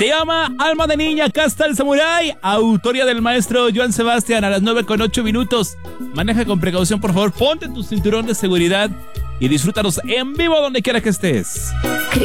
Te llama Alma de Niña, acá está el Samurái, autoría del maestro Joan Sebastián, a las 9:08. Maneja con precaución, por favor, ponte tu cinturón de seguridad y disfrútanos en vivo donde quiera que estés.